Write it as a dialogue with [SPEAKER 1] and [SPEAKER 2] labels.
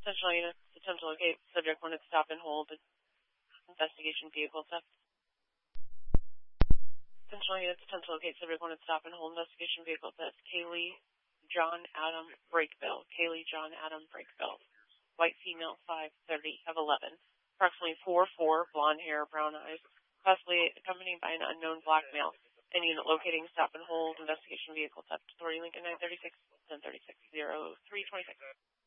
[SPEAKER 1] Central units, attempt to locate subject wanted stop and hold. Investigation vehicle theft. Central units, attempt to locate subject wanted stop and hold. Investigation vehicle theft. Kaylee John Adam Breakbill. Kaylee John Adam Breakbill. White female, 5:30 of 11. Approximately 4'4", blonde hair, brown eyes. Possibly accompanied by an unknown black male. Any unit locating stop and hold. Investigation vehicle theft. Authority Lincoln 936 1036 0326.